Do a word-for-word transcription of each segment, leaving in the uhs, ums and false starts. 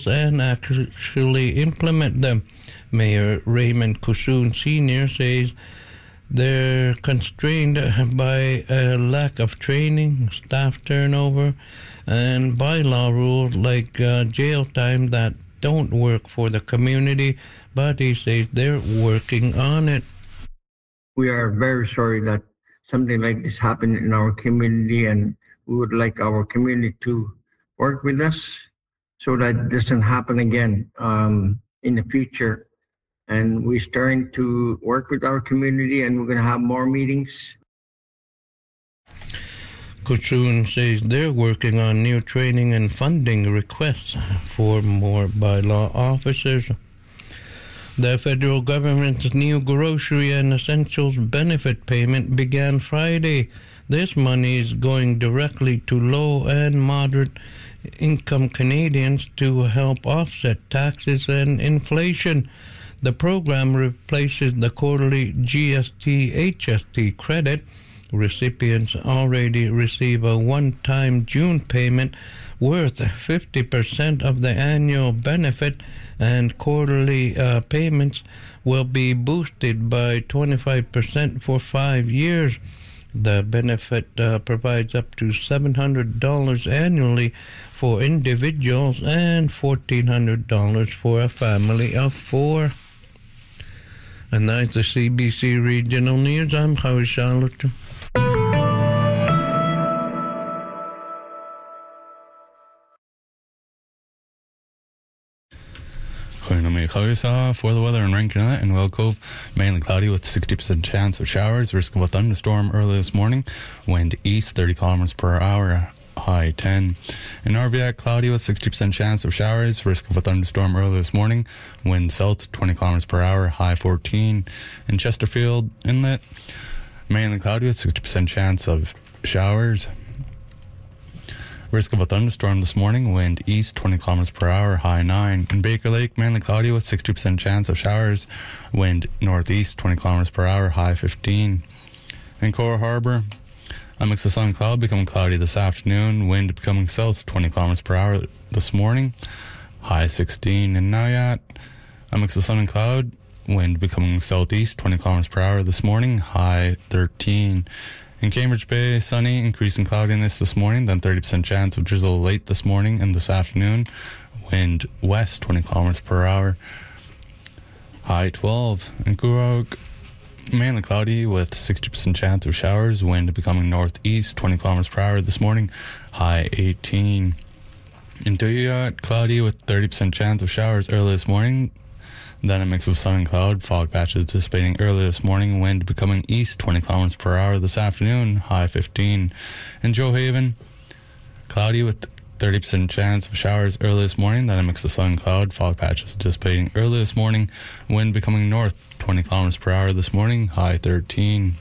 goals and actually implement them. Mayor Raymond Kussoon Senior says they're constrained by a lack of training, staff turnover, and bylaw rules like uh, jail time that don't work for the community, but he says they're working on it. We are very sorry that something like this happened in our community, and we would like our community to work with us so that this doesn't happen again um, in the future. And we're starting to work with our community, and we're going to have more meetings. Kussoon says they're working on new training and funding requests for more bylaw officers. The federal government's new grocery and essentials benefit payment began Friday. This money is going directly to low and moderate income Canadians to help offset taxes and inflation. The program replaces the quarterly G S T H S T credit. Recipients already receive a one-time June payment worth fifty percent of the annual benefit, and quarterly uh, payments will be boosted by twenty-five percent for five years. The benefit uh, provides up to seven hundred dollars annually for individuals and fourteen hundred dollars for a family of four. And that's the C B C Regional News. I'm Howie Charlotte. For the weather in Rankin Inlet and Wild Cove, mainly cloudy with sixty percent chance of showers, risk of a thunderstorm early this morning, wind east thirty kilometers per hour, high ten. In Arviat, cloudy with sixty percent chance of showers, risk of a thunderstorm early this morning, wind south twenty kilometers per hour, high fourteen. In Chesterfield Inlet, mainly cloudy with sixty percent chance of showers, risk of a thunderstorm this morning, wind east twenty kilometers per hour, high nine. In Baker Lake, mainly cloudy with sixty percent chance of showers, wind northeast twenty kilometers per hour, high fifteen. In Cora Harbour, a mix of sun and cloud, becoming cloudy this afternoon, wind becoming south twenty kilometers per hour this morning, high sixteen. In Nayat, a mix of sun and cloud, wind becoming southeast twenty kilometers per hour this morning, high thirteen. In Cambridge Bay, sunny, increasing cloudiness this morning, then thirty percent chance of drizzle late this morning and this afternoon. Wind west twenty kilometers per hour, high twelve. In Coorog, mainly cloudy with sixty percent chance of showers, wind becoming northeast twenty kilometers per hour this morning, high eighteen. In Duyat, cloudy with thirty percent chance of showers early this morning, then a mix of sun and cloud, fog patches dissipating early this morning, wind becoming east twenty kilometers per hour this afternoon, high fifteen. In Joe Haven, cloudy with thirty percent chance of showers early this morning, then a mix of sun and cloud, fog patches dissipating early this morning, wind becoming north twenty kilometers per hour this morning, high thirteen.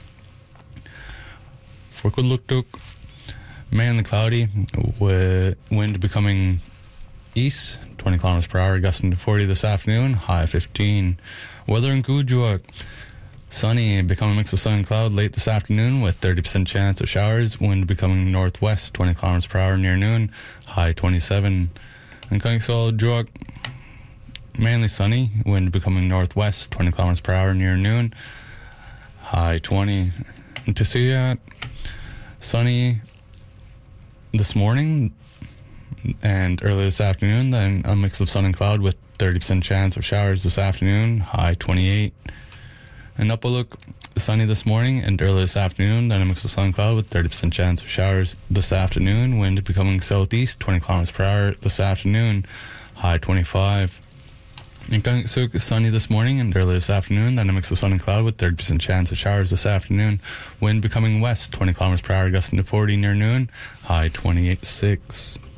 For Kudluktuk, mainly cloudy with wind becoming east twenty kilometers per hour, gusting to forty this afternoon, high fifteen. Weather in Kuujjuaq, sunny, becoming a mix of sun and cloud late this afternoon with thirty percent chance of showers, wind becoming northwest twenty kilometers per hour near noon, high twenty-seven. In Kungsholmjuaq, mainly sunny, wind becoming northwest twenty kilometers per hour near noon, high twenty. In Tisuyat, sunny this morning and early this afternoon, then a mix of sun and cloud with thirty percent chance of showers this afternoon, high twenty-eight. In Upaluk, sunny this morning and early this afternoon, then a mix of sun and cloud with thirty percent chance of showers this afternoon, wind becoming southeast twenty kilometers per hour this afternoon, high twenty-five. In Kungsuk, sunny this morning and early this afternoon, then a mix of sun and cloud with thirty percent chance of showers this afternoon, wind becoming west twenty kilometers per hour, gusting to forty near noon, high twenty-six.